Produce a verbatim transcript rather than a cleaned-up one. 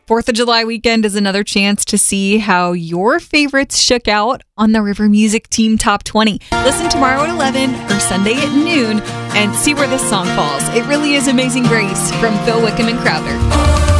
fourth of July weekend is another chance to see how your favorites shook out on the River Music Team Top twenty. Listen tomorrow at eleven or Sunday at noon and see where this song falls. It really is Amazing Grace from Phil Wickham and Crowder.